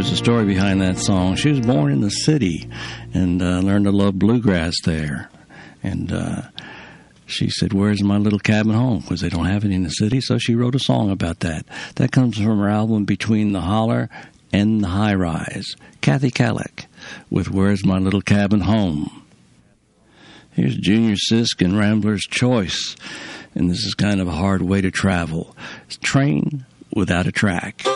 there's a story behind that song. She was born in the city and learned to love bluegrass there. And she said, "Where's my little cabin home?" Because they don't have it in the city. So she wrote a song about that. That comes from her album Between the Holler and the High Rise. Kathy Kallick with "Where's My Little Cabin Home." Here's Junior Sisk and Rambler's Choice. And this is kind of a hard way to travel. It's Train Without a Track.